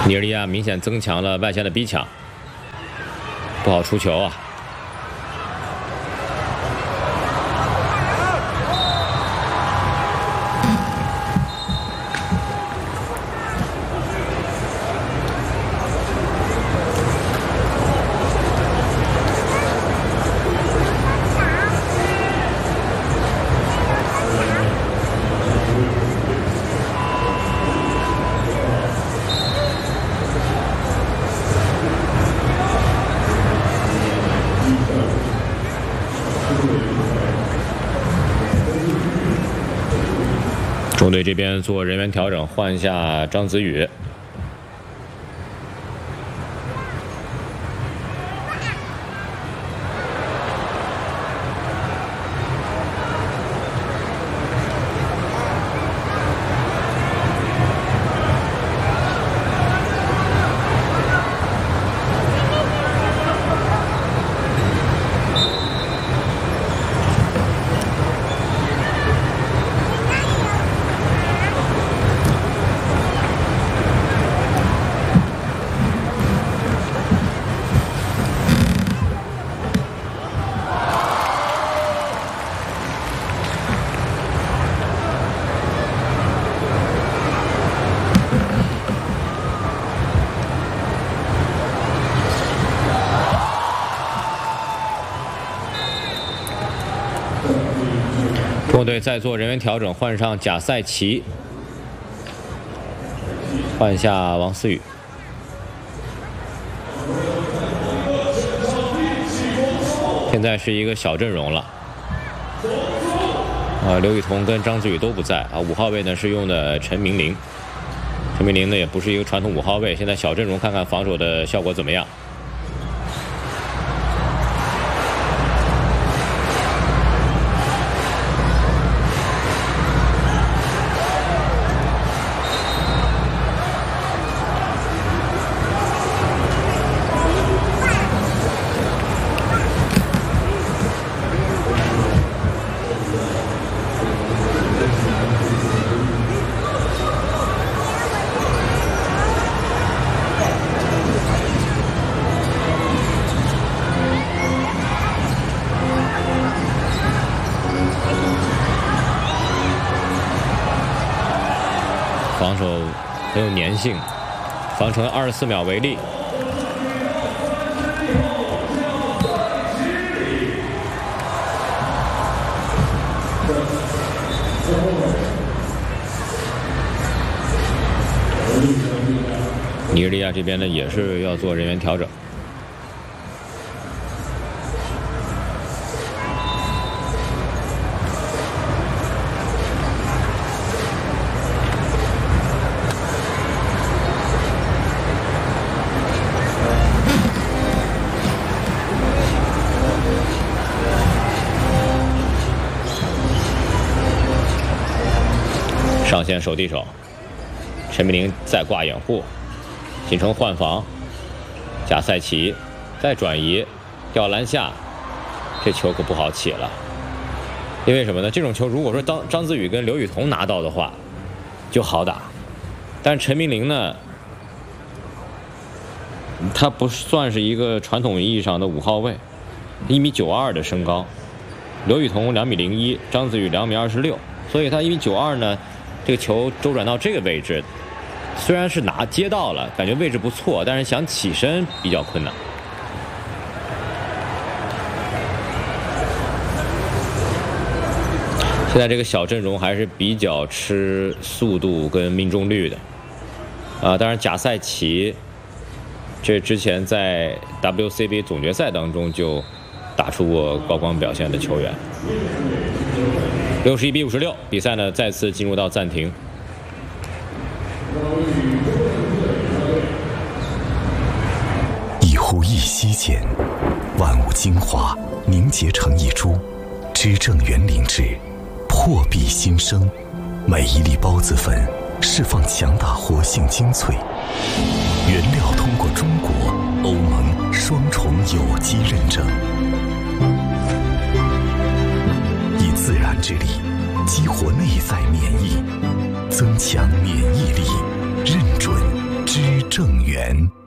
尼日利亚明显增强了外线的逼抢，不好出球啊。中队这边做人员调整，换一下张子宇。中国队再做人员调整，换上贾赛奇，换下王思雨。现在是一个小阵容了。刘雨桐跟张子宇都不在啊。5号位呢是用的陈明玲，陈明玲呢也不是一个传统5号位。现在小阵容看看防守的效果怎么样。防守很有粘性，防成24秒为例。尼日利亚这边呢也是要做人员调整。上线守地手，陈明玲再挂掩护，形成换防。贾赛奇再转移，吊篮下，这球可不好起了。因为什么呢？这种球如果说张子宇跟刘雨桐拿到的话，就好打。但是陈明玲呢，他不算是一个传统意义上的5号位，1.92米的身高，刘雨桐2.01米，张子宇2.26米，所以他1.92米呢。这个球周转到这个位置，虽然是接到了，感觉位置不错，但是想起身比较困难。现在这个小阵容还是比较吃速度跟命中率的，当然贾赛奇，这之前在 WCB 总决赛当中就打出过高光表现的球员。61-56，比赛呢再次进入到暂停。 一呼一吸间，万物精华凝结成一株，支正园林质，破壁新生。每一粒孢子粉释放强大活性精粹，原料通过中国、欧盟双重有机认证。以自然之力激活内在免疫，增强免疫力，认准知正源。